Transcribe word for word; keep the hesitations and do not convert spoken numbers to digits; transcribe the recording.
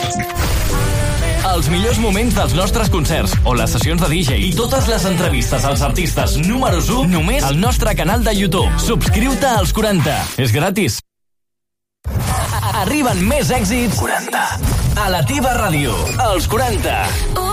Els millors moments dels nostres concerts o les sessions de D J i totes les entrevistes als artistes números u només al nostre canal de YouTube. Subscriu-te als quaranta. És gratis. Arriben més èxits quaranta a la teva ràdio. Els quaranta.